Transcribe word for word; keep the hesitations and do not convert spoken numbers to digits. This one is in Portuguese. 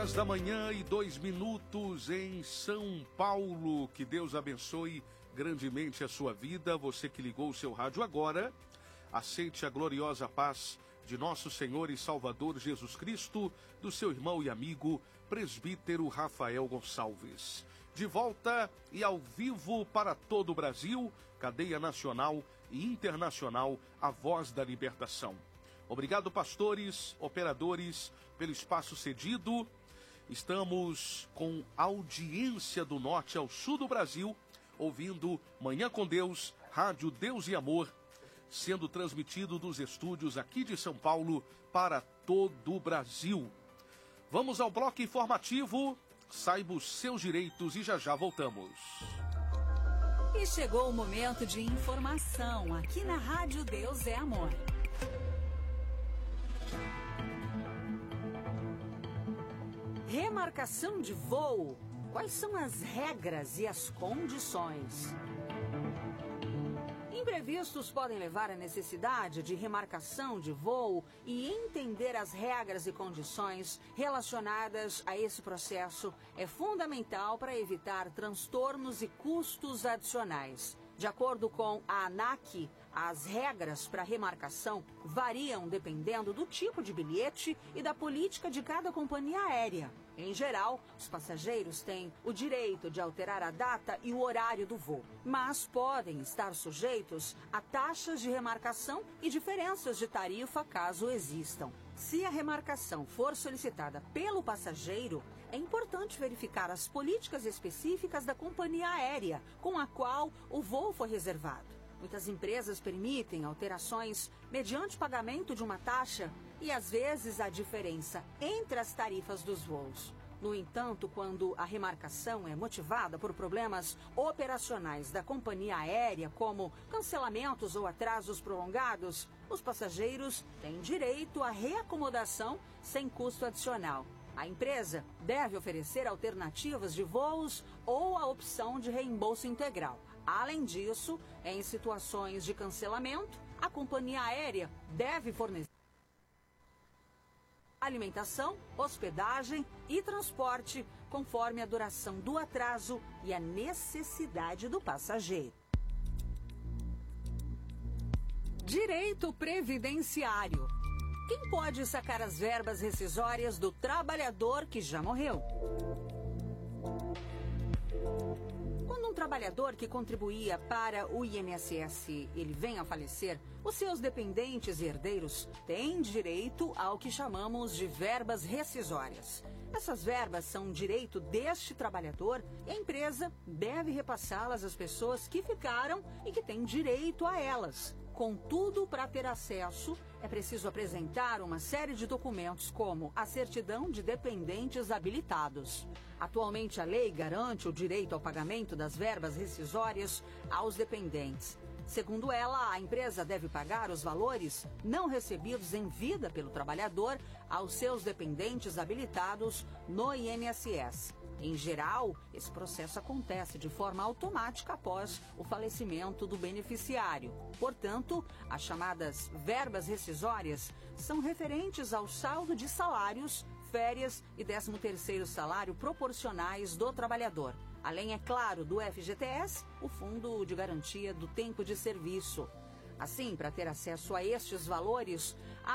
horas da manhã e dois minutos em São Paulo. Que Deus abençoe grandemente a sua vida. Você que ligou o seu rádio agora, aceite a gloriosa paz de nosso Senhor e Salvador Jesus Cristo, do seu irmão e amigo, presbítero Rafael Gonçalves. De volta e ao vivo para todo o Brasil, cadeia nacional e internacional, a voz da libertação. Obrigado, pastores, operadores, pelo espaço cedido. Estamos com audiência do norte ao sul do Brasil, ouvindo Manhã com Deus, Rádio Deus e Amor, sendo transmitido dos estúdios aqui de São Paulo para todo o Brasil. Vamos ao bloco informativo. Saiba os seus direitos e já já voltamos. E chegou o momento de informação aqui na Rádio Deus é Amor. Remarcação de voo. Quais são as regras e as condições? Imprevistos podem levar à necessidade de remarcação de voo e entender as regras e condições relacionadas a esse processo é fundamental para evitar transtornos e custos adicionais. De acordo com a ANAC, as regras para remarcação variam dependendo do tipo de bilhete e da política de cada companhia aérea. Em geral, os passageiros têm o direito de alterar a data e o horário do voo, mas podem estar sujeitos a taxas de remarcação e diferenças de tarifa caso existam. Se a remarcação for solicitada pelo passageiro, é importante verificar as políticas específicas da companhia aérea com a qual o voo foi reservado. Muitas empresas permitem alterações mediante pagamento de uma taxa e, às vezes, a diferença entre as tarifas dos voos. No entanto, quando a remarcação é motivada por problemas operacionais da companhia aérea, como cancelamentos ou atrasos prolongados, os passageiros têm direito à reacomodação sem custo adicional. A empresa deve oferecer alternativas de voos ou a opção de reembolso integral. Além disso, em situações de cancelamento, a companhia aérea deve fornecer alimentação, hospedagem e transporte, conforme a duração do atraso e a necessidade do passageiro. Direito previdenciário. Quem pode sacar as verbas rescisórias do trabalhador que já morreu? Quando um trabalhador que contribuía para o I N S S ele vem a falecer, os seus dependentes e herdeiros têm direito ao que chamamos de verbas rescisórias. Essas verbas são direito deste trabalhador e a empresa deve repassá-las às pessoas que ficaram e que têm direito a elas. Contudo, para ter acesso, é preciso apresentar uma série de documentos, como a certidão de dependentes habilitados. Atualmente, a lei garante o direito ao pagamento das verbas rescisórias aos dependentes. Segundo ela, a empresa deve pagar os valores não recebidos em vida pelo trabalhador aos seus dependentes habilitados no I N S S. Em geral, esse processo acontece de forma automática após o falecimento do beneficiário. Portanto, as chamadas verbas rescisórias são referentes ao saldo de salários, férias e décimo terceiro salário proporcionais do trabalhador. Além, é claro, do F G T S, o Fundo de Garantia do Tempo de Serviço. Assim, para ter acesso a estes valores, a